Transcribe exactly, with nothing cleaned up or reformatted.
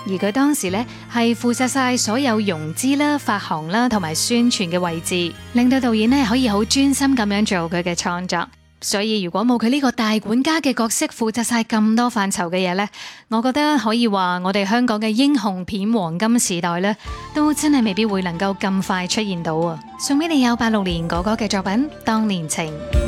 而佢當時咧係負責晒所有融資啦、發行啦同埋宣傳嘅位置，令到導演咧可以好專心咁樣做佢嘅創作。所以如果冇佢呢個大管家嘅角色負責晒咁多範疇嘅嘢呢，我覺得可以話我哋香港嘅英雄片黃金時代呢，都真係未必會能夠咁快出現到啊！送俾你有八六年哥哥嘅作品《當年情》。